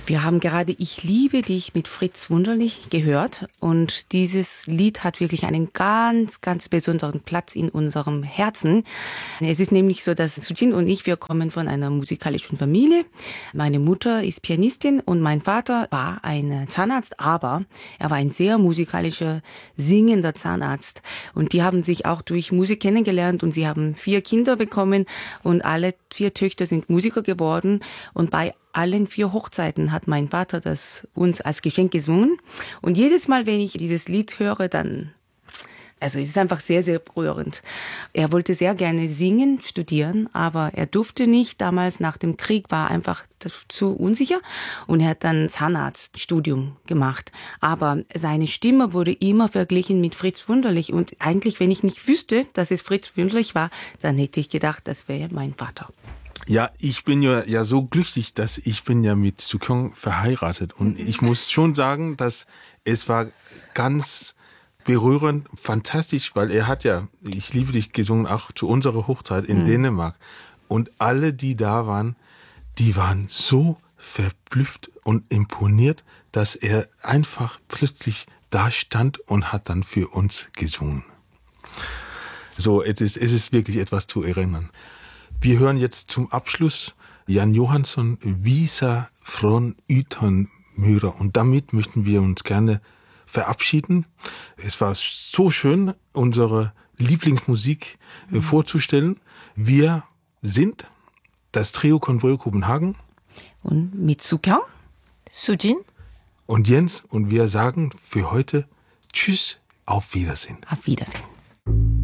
Wir haben gerade Ich liebe dich mit Fritz Wunderlich gehört und dieses Lied hat wirklich einen ganz, ganz besonderen Platz in unserem Herzen. Es ist nämlich so, dass Sujin und ich, wir kommen von einer musikalischen Familie. Meine Mutter ist Pianistin und mein Vater war ein Zahnarzt, aber er war ein sehr musikalischer, singender Zahnarzt. Und die haben sich auch durch Musik kennengelernt und sie haben 4 Kinder bekommen und alle 4 Töchter sind Musiker geworden und bei allen 4 Hochzeiten hat mein Vater das uns als Geschenk gesungen. Und jedes Mal, wenn ich dieses Lied höre, es ist einfach sehr, sehr berührend. Er wollte sehr gerne singen, studieren, aber er durfte nicht. Damals nach dem Krieg war er einfach zu unsicher und er hat dann Zahnarztstudium gemacht. Aber seine Stimme wurde immer verglichen mit Fritz Wunderlich. Und eigentlich, wenn ich nicht wüsste, dass es Fritz Wunderlich war, dann hätte ich gedacht, das wäre mein Vater. Ja, ich bin ja so glücklich, dass ich bin ja mit Soo-kyung verheiratet. Und ich muss schon sagen, dass es war ganz berührend, fantastisch, weil er hat ja Ich liebe dich gesungen, auch zu unserer Hochzeit in Dänemark. Und alle, die da waren, die waren so verblüfft und imponiert, dass er einfach plötzlich da stand und hat dann für uns gesungen. So, es ist wirklich etwas zu erinnern. Wir hören jetzt zum Abschluss Jan Johansson, Visa från Utanmyra. Und damit möchten wir uns gerne verabschieden. Es war so schön, unsere Lieblingsmusik vorzustellen. Wir sind das Trio Konvoi Kopenhagen. Und mit Soo-kyung, Sujin Und Jens. Und wir sagen für heute Tschüss, auf Wiedersehen. Auf Wiedersehen.